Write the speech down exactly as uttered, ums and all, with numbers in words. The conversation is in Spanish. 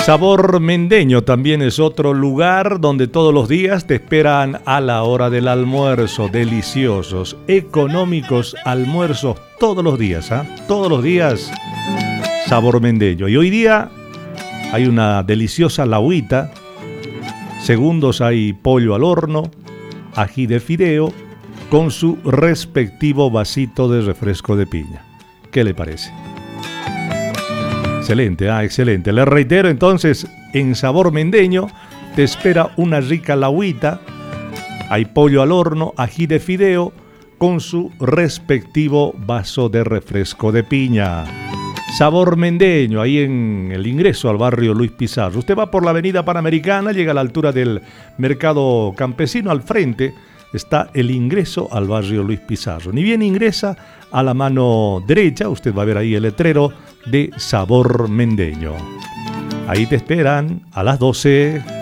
Sabor Mendeño también es otro lugar donde todos los días te esperan a la hora del almuerzo. Deliciosos, económicos almuerzos todos los días, ¿eh? Todos los días Sabor Mendeño. Y hoy día hay una deliciosa lauita. Segundos hay pollo al horno, ají de fideo con su respectivo vasito de refresco de piña. ¿Qué le parece? Excelente, ah, excelente. Le reitero entonces, en Sabor Mendeño te espera una rica lauita. Hay pollo al horno, ají de fideo con su respectivo vaso de refresco de piña. Sabor Mendeño, ahí en el ingreso al barrio Luis Pizarro. Usted va por la avenida Panamericana, llega a la altura del Mercado Campesino, al frente está el ingreso al barrio Luis Pizarro. Ni bien ingresa, a la mano derecha usted va a ver ahí el letrero de Sabor Mendeño. Ahí te esperan a las doce.